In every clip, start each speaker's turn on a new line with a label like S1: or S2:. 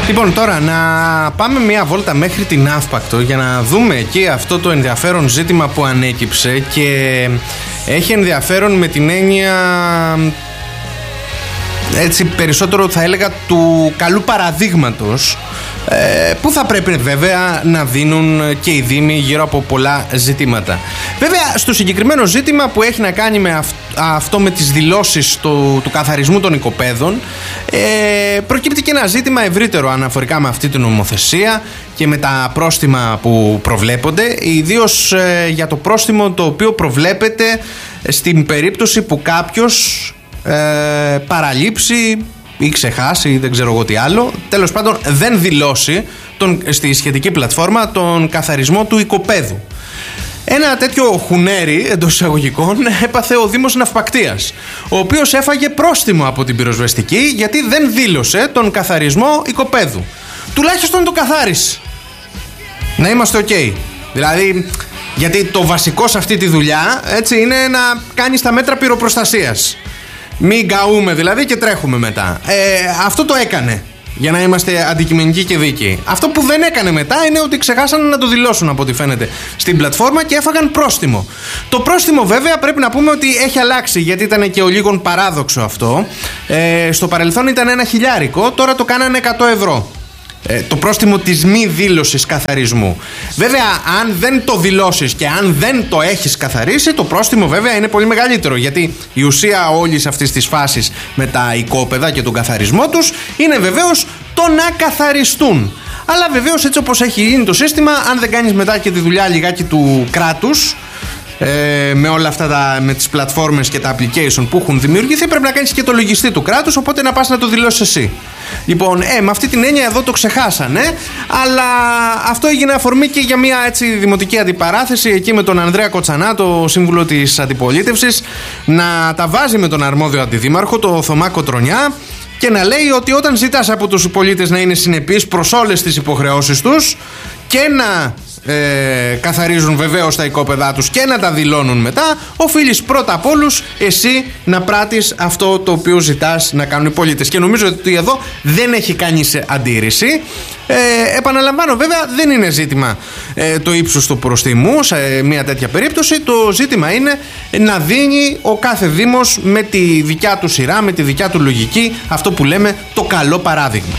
S1: Λοιπόν, τώρα να πάμε μια βόλτα μέχρι την Αύπακτο για να δούμε εκεί αυτό το ενδιαφέρον ζήτημα που ανέκυψε και έχει ενδιαφέρον με την έννοια, έτσι περισσότερο θα έλεγα, του καλού παραδείγματος που θα πρέπει βέβαια να δίνουν και οι δήμοι γύρω από πολλά ζητήματα. Βέβαια, στο συγκεκριμένο ζήτημα που έχει να κάνει με αυτό με τις δηλώσεις του καθαρισμού των οικοπαίδων, προκύπτει και ένα ζήτημα ευρύτερο αναφορικά με αυτή την νομοθεσία και με τα πρόστιμα που προβλέπονται, ιδίως για το πρόστιμο το οποίο προβλέπεται στην περίπτωση που κάποιος παραλείψει ή ξεχάσει ή δεν ξέρω εγώ τι άλλο, τέλος πάντων δεν δηλώσει στη σχετική πλατφόρμα τον καθαρισμό του οικοπαίδου. Ένα τέτοιο χουνέρι εντός εισαγωγικών έπαθε ο Δήμος Ναυπακτίας, ο οποίος έφαγε πρόστιμο από την πυροσβεστική γιατί δεν δήλωσε τον καθαρισμό οικοπαίδου. Τουλάχιστον το καθάρισε. Να είμαστε ok. Δηλαδή, γιατί το βασικό σε αυτή τη δουλειά, έτσι, είναι να κάνεις τα μέτρα πυροπροστασίας. Μην καούμε δηλαδή και τρέχουμε μετά. Αυτό το έκανε, για να είμαστε αντικειμενικοί και δίκαιοι. Αυτό που δεν έκανε μετά είναι ότι ξεχάσανε να το δηλώσουν, από ό,τι φαίνεται, στην πλατφόρμα και έφαγαν πρόστιμο. Το πρόστιμο βέβαια πρέπει να πούμε ότι έχει αλλάξει, γιατί ήταν και ο λίγον παράδοξο αυτό. Στο παρελθόν ήταν 1.000, τώρα το κάνανε 100 ευρώ. Το πρόστιμο της μη δήλωσης καθαρισμού. Βέβαια, αν δεν το δηλώσεις και αν δεν το έχεις καθαρίσει, το πρόστιμο βέβαια είναι πολύ μεγαλύτερο, γιατί η ουσία όλης αυτής της φάσης με τα οικόπεδα και τον καθαρισμό τους είναι βεβαίως το να καθαριστούν. Αλλά βεβαίως, έτσι όπως έχει γίνει το σύστημα, αν δεν κάνεις μετά και τη δουλειά λιγάκι του κράτους, με όλα αυτά με τις πλατφόρμες και τα application που έχουν δημιουργηθεί, πρέπει να κάνεις και το λογιστή του κράτους, οπότε να πας να το δηλώσεις εσύ. Λοιπόν, με αυτή την έννοια εδώ το ξεχάσανε, αλλά αυτό έγινε αφορμή και για μια έτσι δημοτική αντιπαράθεση εκεί με τον Ανδρέα Κοτσανά, το σύμβουλο της αντιπολίτευσης, να τα βάζει με τον αρμόδιο αντιδήμαρχο, το Θωμά Κοτρονιά, και να λέει ότι όταν ζητάς από τους πολίτες να είναι συνεπείς προς όλες τις υποχρεώσεις τους και να καθαρίζουν βεβαίως τα οικόπεδά τους και να τα δηλώνουν μετά, οφείλεις πρώτα απ' όλους εσύ να πράττεις αυτό το οποίο ζητάς να κάνουν οι πολίτες. Και νομίζω ότι εδώ δεν έχει κανείς αντίρρηση. Επαναλαμβάνω, βέβαια δεν είναι ζήτημα το ύψος του προστιμού σε μια τέτοια περίπτωση. Το ζήτημα είναι να δίνει ο κάθε δήμος με τη δικιά του σειρά, με τη δικιά του λογική, αυτό που λέμε το καλό παράδειγμα.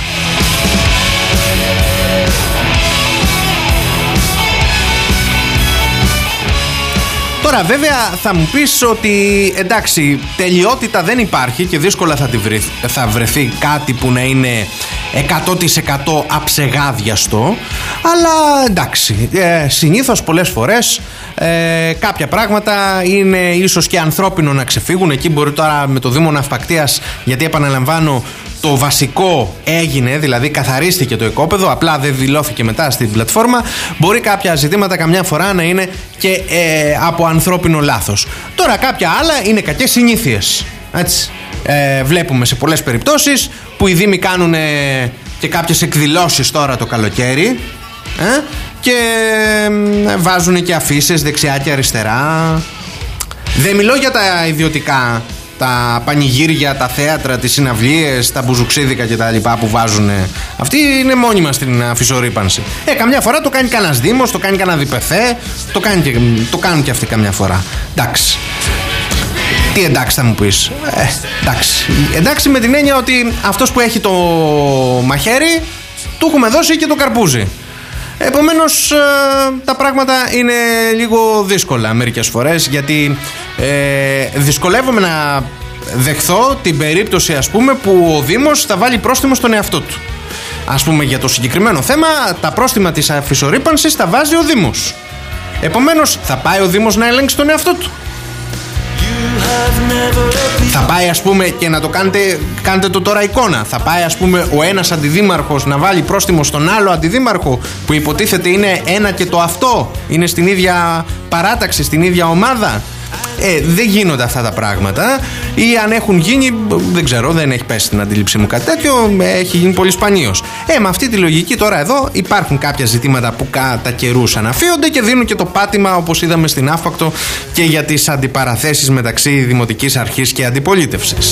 S1: Τώρα βέβαια θα μου πεις ότι εντάξει, τελειότητα δεν υπάρχει και δύσκολα θα βρεθεί κάτι που να είναι 100% αψεγάδιαστο, αλλά εντάξει, συνήθως πολλές φορές κάποια πράγματα είναι ίσως και ανθρώπινο να ξεφύγουν. Εκεί μπορεί τώρα με το Δήμο Ναυπακτίας, γιατί επαναλαμβάνω το βασικό έγινε, δηλαδή καθαρίστηκε το οικόπεδο, απλά δεν δηλώθηκε μετά στην πλατφόρμα. Μπορεί κάποια ζητήματα καμιά φορά να είναι και από ανθρώπινο λάθος. Τώρα κάποια άλλα είναι κακές συνήθειες, έτσι. Βλέπουμε σε πολλές περιπτώσεις που οι δήμοι κάνουν και κάποιες εκδηλώσεις τώρα το καλοκαίρι και βάζουν και αφίσες δεξιά και αριστερά. Δεν μιλώ για τα ιδιωτικά, τα πανηγύρια, τα θέατρα, τις συναυλίες, τα μπουζουξίδικα και τα λοιπά που βάζουν. Αυτή είναι μόνιμα στην αφισορύπανση. Καμιά φορά το κάνει κανένας δήμος, το κάνει κανένα διπεθέ, το κάνουν και αυτοί καμιά φορά. Εντάξει. Τι εντάξει θα μου πεις? Εντάξει με την έννοια ότι αυτός που έχει το μαχαίρι του έχουμε δώσει και το καρπούζι. Επομένως τα πράγματα είναι λίγο δύσκολα μερικές φορές, γιατί δυσκολεύομαι να δεχθώ την περίπτωση, ας πούμε, που ο Δήμος θα βάλει πρόστιμο στον εαυτό του. Ας πούμε, για το συγκεκριμένο θέμα τα πρόστιμα της αφισορύπανσης τα βάζει ο Δήμος. Επομένως θα πάει ο Δήμος να ελέγξει τον εαυτό του? Θα πάει, ας πούμε, και να το κάντε το τώρα εικόνα, θα πάει, ας πούμε, ο ένας αντιδήμαρχος να βάλει πρόστιμο στον άλλο αντιδήμαρχο που υποτίθεται είναι ένα και το αυτό, είναι στην ίδια παράταξη, στην ίδια ομάδα? Δεν γίνονται αυτά τα πράγματα, ή αν έχουν γίνει, δεν ξέρω, δεν έχει πέσει στην αντίληψή μου κάτι τέτοιο, έχει γίνει πολύ σπανίως. Με αυτή τη λογική τώρα εδώ υπάρχουν κάποια ζητήματα που κατά καιρούς αναφύονται και δίνουν και το πάτημα, όπως είδαμε στην Αύπακτο, και για τις αντιπαραθέσεις μεταξύ Δημοτικής Αρχής και Αντιπολίτευσης.